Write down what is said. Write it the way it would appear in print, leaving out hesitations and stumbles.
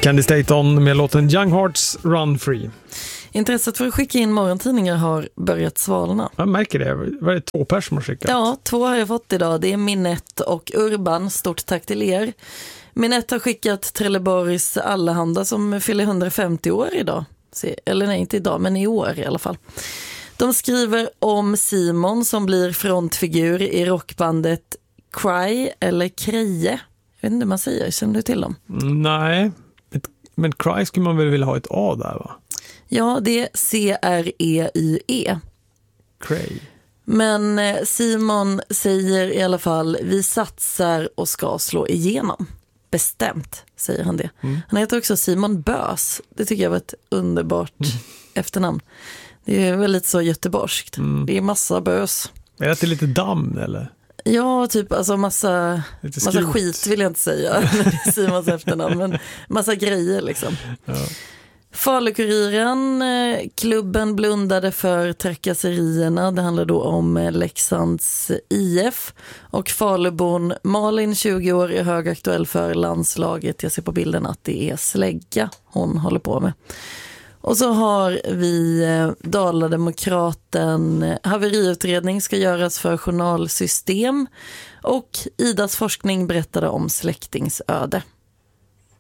Candy Staton med låten Young Hearts Run Free. Intresset för att skicka in morgontidningar har börjat svalna. Jag märker det. Var det 2 personer som har skickat? Ja, 2 har jag fått idag. Det är Minette och Urban. Stort tack till er. Minette har skickat Trelleborgs Allehanda som fyller 150 år idag. Eller nej, inte idag, men i år i alla fall. De skriver om Simon som blir frontfigur i rockbandet Cry eller Kreje. Jag vet inte hur man säger, känner du till dem? Nej, men Cry skulle man väl vilja ha ett A där, va? Ja, det är C-R-E-Y-E. Cray. Men Simon säger i alla fall, vi satsar och ska slå igenom. Bestämt, säger han det. Han heter också Simon Bös. Det tycker jag var ett underbart efternamn. Det är väldigt så göteborgskt. Det är massa bös. Är det lite damm eller? Ja, typ alltså massa skit vill jag inte säga. Det är Simons efternamn, men massa grejer liksom. Ja. Falukuriren, klubben blundade för trakasserierna. Det handlar då om Leksands IF. Och Falubon Malin, 20 år, är högaktuell för landslaget. Jag ser på bilden att det är slägga hon håller på med. Och så har vi Dalademokraten. Haveriutredning ska göras för journalsystem. Och Idas forskning berättade om släktingsöde.